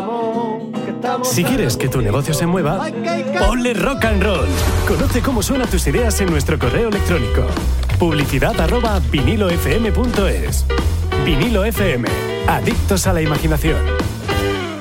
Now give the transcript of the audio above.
Si quieres que tu negocio se mueva, ponle rock and roll. Conoce cómo suenan tus ideas en nuestro correo electrónico. publicidad@vinilofm.es. Vinilo FM. Adictos a la imaginación.